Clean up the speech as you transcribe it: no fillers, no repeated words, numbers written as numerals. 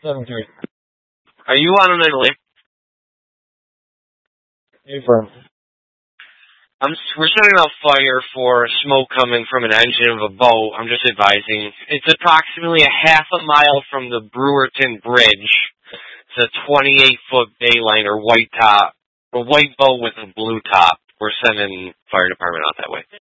7-3. Are you on an Italy? Affirm. We're setting off fire for smoke coming from an engine of a boat. I'm just advising. It's approximately a half a mile from the Brewerton Bridge. It's a 28-foot Bayliner white top, a white boat with a blue top. We're sending fire department out that way.